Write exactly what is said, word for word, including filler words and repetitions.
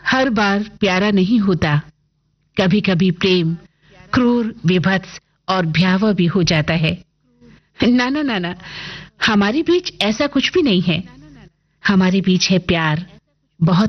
हर बार प्यारा नहीं होता। कभी कभी प्रेम क्रूर, विभत्स और भयावह भी हो जाता है। ना ना ना ना, हमारे बीच ऐसा कुछ भी नहीं है। हमारे बीच है प्यार, बहुत